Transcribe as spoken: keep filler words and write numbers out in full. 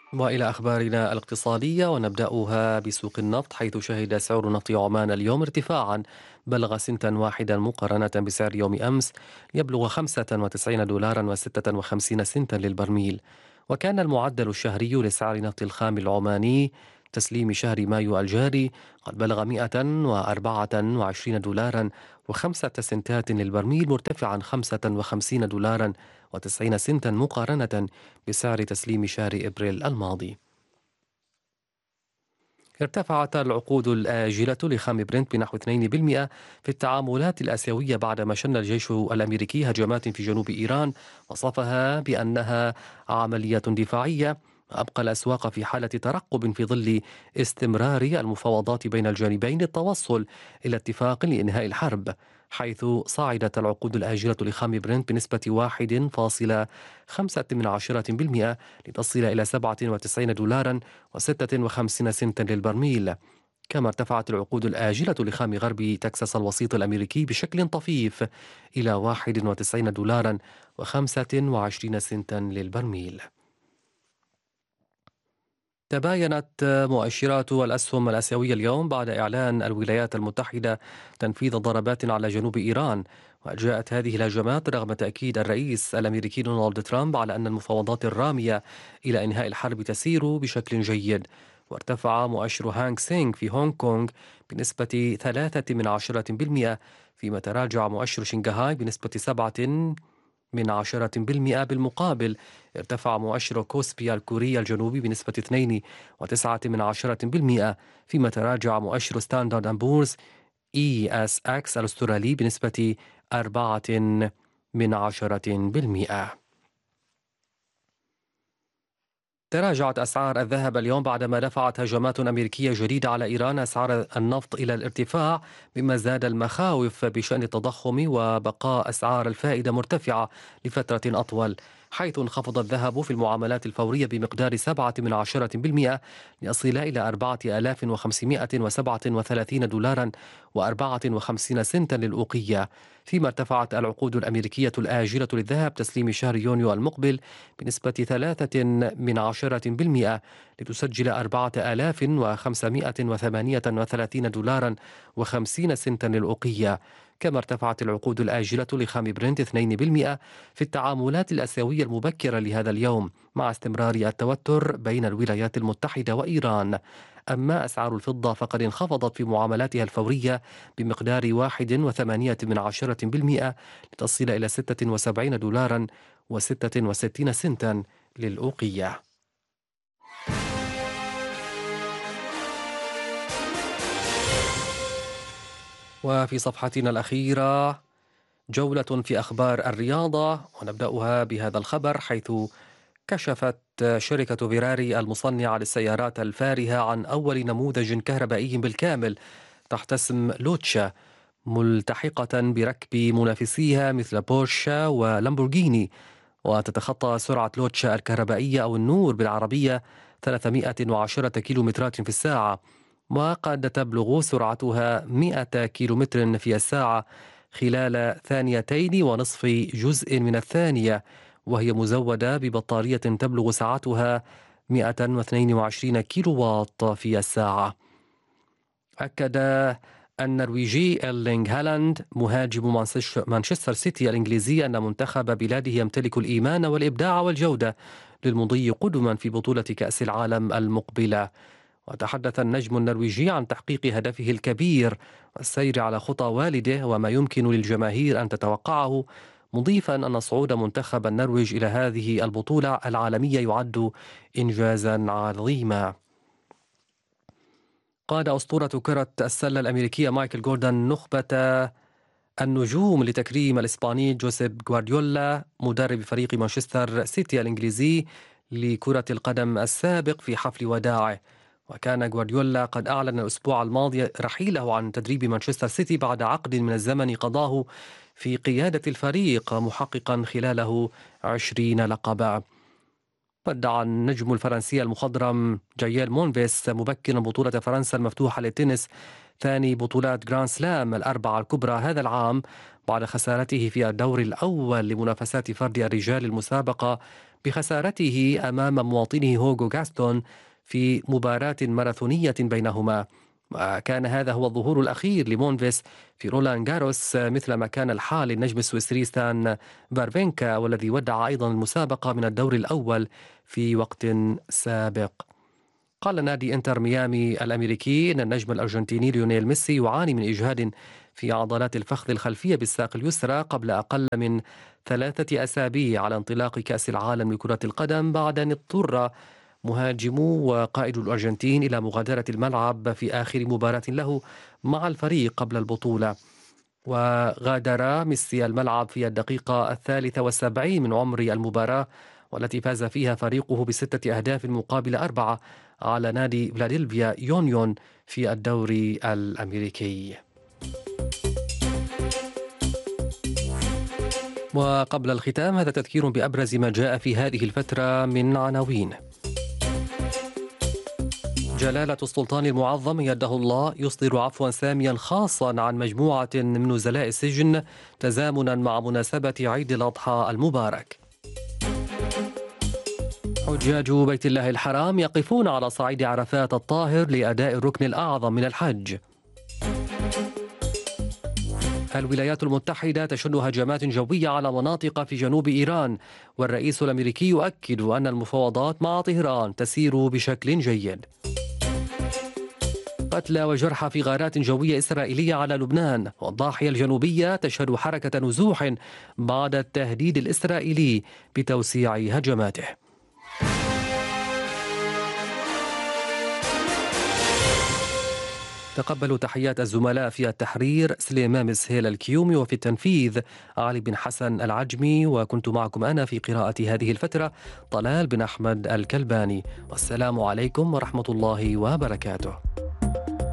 وإلى أخبارنا الاقتصادية ونبدأها بسوق النفط، حيث شهد سعر نفط عمان اليوم ارتفاعا بلغ سنتا واحدا مقارنة بسعر يوم أمس، يبلغ خمسة وتسعين دولارا وستة وخمسين سنتا للبرميل. وكان المعدل الشهري لسعر نفط الخام العماني تسليم شهر مايو الجاري قد بلغ مئة وأربعة وعشرين دولارا وخمسة سنتات للبرميل، مرتفعا خمسة وخمسين دولارا وتسعين سنتا مقارنة بسعر تسليم شهر إبريل الماضي. ارتفعت العقود الآجلة لخام برنت بنحو اثنين بالمئة في التعاملات الآسيوية بعدما شن الجيش الأمريكي هجمات في جنوب إيران وصفها بأنها عملية دفاعية. أبقى الأسواق في حالة ترقب في ظل استمرار المفاوضات بين الجانبين للتوصل إلى اتفاق لإنهاء الحرب، حيث صعدت العقود الآجلة لخام برنت بنسبة واحد فاصلة خمسة من عشرة بالمئة لتصل إلى سبعة وتسعين دولارا وستة وخمسين سنتا للبرميل. كما ارتفعت العقود الآجلة لخام غرب تكساس الوسيط الأمريكي بشكل طفيف إلى واحد وتسعين دولارا وخمسة وعشرين سنتا للبرميل. تباينت مؤشرات الأسهم الآسيوية اليوم بعد إعلان الولايات المتحدة تنفيذ ضربات على جنوب إيران، وجاءت هذه الهجمات رغم تأكيد الرئيس الأمريكي دونالد ترامب على أن المفاوضات الرامية إلى إنهاء الحرب تسير بشكل جيد. وارتفع مؤشر هانغ سينغ في هونغ كونغ بنسبة ثلاثة من عشرة بالمئة، فيما تراجع مؤشر شنغهاي بنسبة سبعة من عشرة بالمئة. بالمقابل ارتفع مؤشر كوسبيا الكوري الجنوبي بنسبة اثنين وتسعة من عشرة بالمئة، فيما تراجع مؤشر ستاندرد أند بورز إي اس اكس الأسترالي بنسبة أربعة من عشرة بالمئة. تراجعت أسعار الذهب اليوم بعدما دفعت هجمات أمريكية جديدة على إيران أسعار النفط إلى الارتفاع، مما زاد المخاوف بشأن التضخم وبقاء أسعار الفائدة مرتفعة لفترة أطول، حيث انخفض الذهب في المعاملات الفورية بمقدار سبعة من عشرة بالمئة ليصل إلى أربعة آلاف وخمسمائة وسبعة وثلاثين دولارا وأربعة وخمسين سنتا للأوقية. فيما ارتفعت العقود الأمريكية الآجلة للذهب تسليم شهر يونيو المقبل بنسبة ثلاثة من عشرة بالمئة لتسجل أربعة آلاف وخمسمائة وثمانية وثلاثين دولارا وخمسين سنتا للأوقية. كما ارتفعت العقود الآجلة لخام برنت اثنين بالمئة في التعاملات الآسيوية المبكرة لهذا اليوم، مع استمرار التوتر بين الولايات المتحدة وإيران. أما أسعار الفضة فقد انخفضت في معاملاتها الفورية بمقدار واحد وثمانية من عشرة بالمئة لتصل إلى ستة وسبعين دولارا وستة وستين سنتا للأوقية. وفي صفحتنا الأخيرة جولة في أخبار الرياضة، ونبدأها بهذا الخبر، حيث كشفت شركة فيراري المصنعة للسيارات الفارهة عن أول نموذج كهربائي بالكامل تحت اسم لوتشا، ملتحقة بركب منافسيها مثل بورشا ولامبورغيني. وتتخطى سرعة لوتشا الكهربائية أو النور بالعربية ثلاثمائة وعشرة كيلومترات في الساعة، وقد تبلغ سرعتها مئة كيلومتر في الساعة خلال ثانيتين ونصف جزء من الثانية، وهي مزودة ببطارية تبلغ سعتها مئة واثنين وعشرين كيلو واط في الساعة. أكد النرويجي إيرلينغ هالاند مهاجم مانشستر مانشستر سيتي الإنجليزي أن منتخب بلاده يمتلك الإيمان والإبداع والجودة للمضي قدما في بطولة كأس العالم المقبلة. وتحدث النجم النرويجي عن تحقيق هدفه الكبير والسير على خطى والده وما يمكن للجماهير أن تتوقعه، مضيفا أن صعود منتخب النرويج إلى هذه البطولة العالمية يعد إنجازا عظيما. قاد أسطورة كرة السلة الأمريكية مايكل جوردن نخبة النجوم لتكريم الإسباني جوزيب غوارديولا مدرب فريق مانشستر سيتي الإنجليزي لكرة القدم السابق في حفل وداعه. وكان غوارديولا قد أعلن الأسبوع الماضي رحيله عن تدريب مانشستر سيتي بعد عقد من الزمن قضاه في قيادة الفريق، محققا خلاله عشرين لقبا. ودع النجم الفرنسي المخضرم جاييل مونفيس مبكرا بطولة فرنسا المفتوحة للتنس، ثاني بطولات جراند سلام الأربعة الكبرى هذا العام، بعد خسارته في الدور الأول لمنافسات فرد الرجال المسابقة بخسارته أمام مواطنه هوغو غاستون في مباراة ماراثونية بينهما. وكان هذا هو الظهور الأخير لمونفيس في رولان جاروس، مثلما كان الحال للنجم السويسري ستان بارفينكا، والذي ودع أيضا المسابقة من الدور الأول في وقت سابق. قال نادي انتر ميامي الأمريكي أن النجم الأرجنتيني ليونيل ميسي يعاني من إجهاد في عضلات الفخذ الخلفية بالساق اليسرى قبل أقل من ثلاثة أسابيع على انطلاق كأس العالم لكرة القدم، بعد أن اضطر مهاجمو وقائد الأرجنتين إلى مغادرة الملعب في آخر مباراة له مع الفريق قبل البطولة. وغادر ميسي الملعب في الدقيقة الثالثة والسبعين من عمر المباراة، والتي فاز فيها فريقه بستة أهداف مقابل أربعة على نادي فلادلفيا يونيون في الدوري الأمريكي. وقبل الختام هذا تذكير بأبرز ما جاء في هذه الفترة من عناوين. جلالة السلطان المعظم يده الله يصدر عفوا ساميا خاصا عن مجموعة من نزلاء السجن تزامنا مع مناسبة عيد الأضحى المبارك. حجاج بيت الله الحرام يقفون على صعيد عرفات الطاهر لأداء الركن الأعظم من الحج. الولايات المتحدة تشن هجمات جوية على مناطق في جنوب إيران، والرئيس الأمريكي يؤكد أن المفاوضات مع طهران تسير بشكل جيد. قتلى وجرحى في غارات جوية إسرائيلية على لبنان، والضاحية الجنوبية تشهد حركة نزوح بعد التهديد الإسرائيلي بتوسيع هجماته. تقبلوا تحيات الزملاء في التحرير سليمان مسهيل الكيومي، وفي التنفيذ علي بن حسن العجمي، وكنت معكم أنا في قراءة هذه الفترة طلال بن أحمد الكلباني، والسلام عليكم ورحمة الله وبركاته.